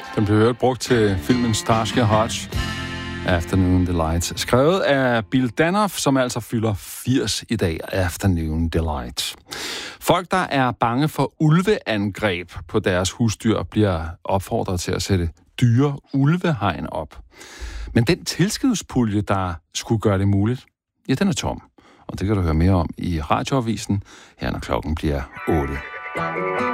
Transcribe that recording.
Den blev hørt brugt til filmen Starsky & Hutch, Afternoon Delight. Skrevet af Bill Danoff, som altså fylder 80 i dag, Afternoon Delight. Folk, der er bange for ulveangreb på deres husdyr, bliver opfordret til at sætte dyre ulvehegn op. Men den tilskudspulje, der skulle gøre det muligt, ja, den er tom. Og det kan du høre mere om i Radioavisen, her når klokken bliver 8.